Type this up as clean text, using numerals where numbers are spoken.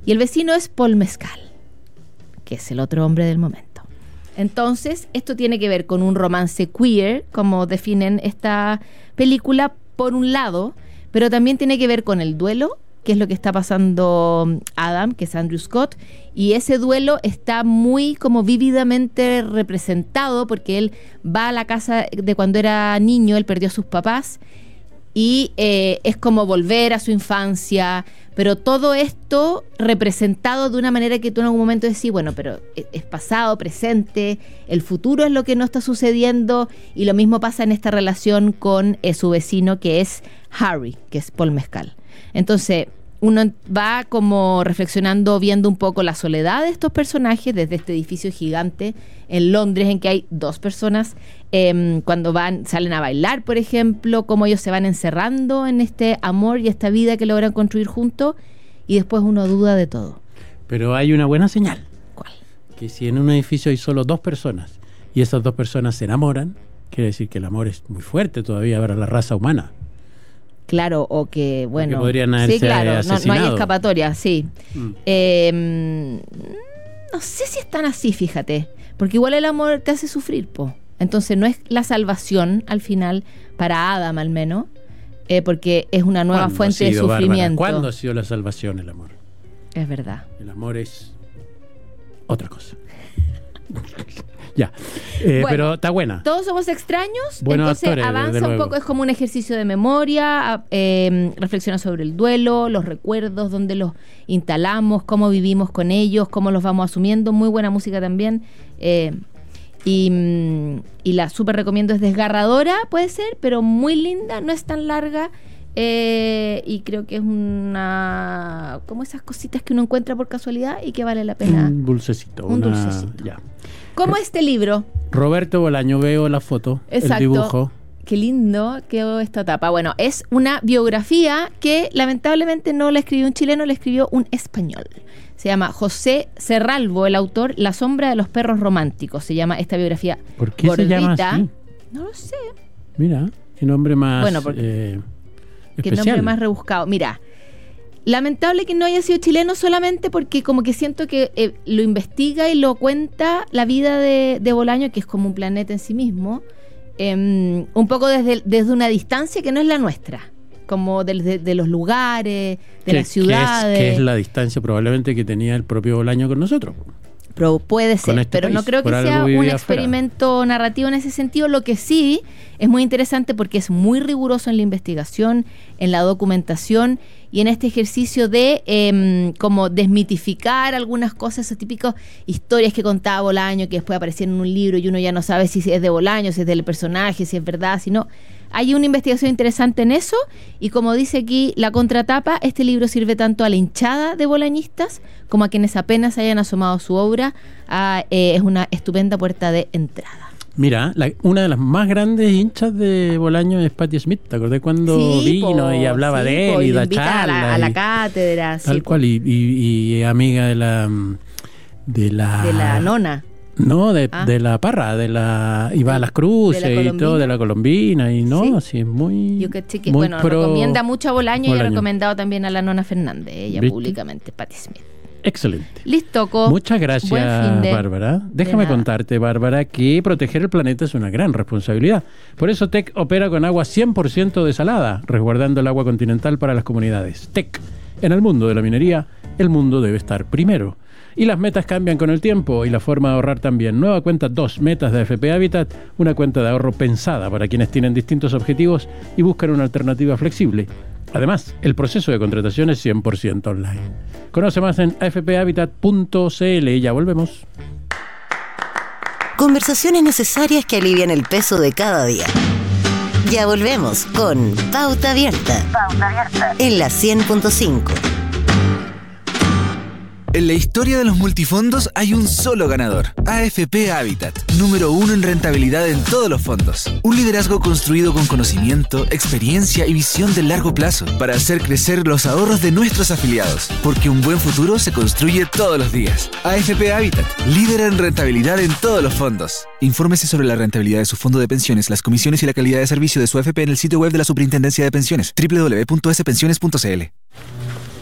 y el vecino es Paul Mescal, que es el otro hombre del momento. Entonces, esto tiene que ver con un romance queer, como definen esta película, por un lado, pero también tiene que ver con el duelo, que es lo que está pasando Adam, que es Andrew Scott, y ese duelo está muy como vívidamente representado porque él va a la casa de cuando era niño, él perdió a sus papás, y es como volver a su infancia, pero todo esto representado de una manera que tú en algún momento decís, bueno, pero es pasado, presente, el futuro es lo que no está sucediendo, y lo mismo pasa en esta relación con su vecino, que es Harry, que es Paul Mescal. Entonces, uno va como reflexionando, viendo un poco la soledad de estos personajes desde este edificio gigante en Londres, en que hay dos personas, cuando salen a bailar, por ejemplo, cómo ellos se van encerrando en este amor y esta vida que logran construir juntos, y después uno duda de todo. Pero hay una buena señal. ¿Cuál? Que si en un edificio hay solo dos personas y esas dos personas se enamoran, quiere decir que el amor es muy fuerte todavía para la raza humana. Claro, o que, bueno... Porque podrían haberse sí, claro, asesinado. no hay escapatoria, sí. No sé si es tan así, fíjate. Porque igual el amor te hace sufrir, po. Entonces no es la salvación, al final, para Adam al menos, porque es una nueva fuente de sufrimiento. Bárbara? ¿Cuándo ha sido la salvación el amor? Es verdad. El amor es otra cosa. Ya, bueno, pero está buena. Todos somos extraños, Buenos entonces actores, avanza un poco, es como un ejercicio de memoria, reflexiona sobre el duelo, los recuerdos, dónde los instalamos, cómo vivimos con ellos, cómo los vamos asumiendo. Muy buena música también, y la súper recomiendo, es desgarradora, puede ser, pero muy linda, no es tan larga. Y creo que es una, como esas cositas que uno encuentra por casualidad y que vale la pena. Un dulcecito. Dulcecito. Ya. ¿Cómo este libro? Roberto Bolaño, veo la foto, exacto, el dibujo. Qué lindo quedó esta tapa. Bueno, es una biografía que lamentablemente no la escribió un chileno, la escribió un español. Se llama José Serralvo, el autor, La sombra de los perros románticos. Se llama esta biografía. ¿Por qué gordita. se llama así? No lo sé. Mira, qué nombre más qué especial. nombre más rebuscado. Mira, lamentable que no haya sido chileno, solamente porque como que siento que lo investiga y lo cuenta la vida de Bolaño, que es como un planeta en sí mismo, un poco desde una distancia que no es la nuestra, como de los lugares, de las ciudades. Que es la distancia probablemente que tenía el propio Bolaño con nosotros. Pero puede ser, pero no creo que sea un experimento narrativo en ese sentido. Lo que sí es muy interesante porque es muy riguroso en la investigación, en la documentación y en este ejercicio de como desmitificar algunas cosas, esas típicas historias que contaba Bolaño, que después aparecían en un libro y uno ya no sabe si es de Bolaño, si es del personaje, si es verdad, si no. Hay una investigación interesante en eso, y como dice aquí la contratapa, este libro sirve tanto a la hinchada de bolañistas como a quienes apenas hayan asomado su obra. Es una estupenda puerta de entrada. Mira, una de las más grandes hinchas de Bolaño es Patti Smith. ¿Te acordás cuando vino y hablaba de él y da charla? A la cátedra. Tal cual, y amiga de la nona. No, de la Parra, y va a las cruces y todo, de la Colombina, y no, ¿sí? Así es muy. Yo caché que, muy recomienda mucho a Bolaño y ha recomendado también a la nona Fernández, ella ¿viste? Públicamente, Patti Smith. Excelente. Listo, muchas gracias, Bárbara. Déjame contarte, Bárbara, que proteger el planeta es una gran responsabilidad. Por eso TEC opera con agua 100% desalada, resguardando el agua continental para las comunidades. TEC, en el mundo de la minería, el mundo debe estar primero. Y las metas cambian con el tiempo y la forma de ahorrar también. Nueva cuenta 2 metas de AFP Habitat, una cuenta de ahorro pensada para quienes tienen distintos objetivos y buscan una alternativa flexible. Además, el proceso de contratación es 100% online. Conoce más en afphabitat.cl y ya volvemos. Conversaciones necesarias que alivian el peso de cada día. Ya volvemos con Pauta Abierta. Pauta Abierta. En la 100.5. En la historia de los multifondos hay un solo ganador, AFP Habitat, número 1 en rentabilidad en todos los fondos. Un liderazgo construido con conocimiento, experiencia y visión de largo plazo para hacer crecer los ahorros de nuestros afiliados, porque un buen futuro se construye todos los días. AFP Habitat, líder en rentabilidad en todos los fondos. Infórmese sobre la rentabilidad de su fondo de pensiones, las comisiones y la calidad de servicio de su AFP en el sitio web de la Superintendencia de Pensiones, www.spensiones.cl.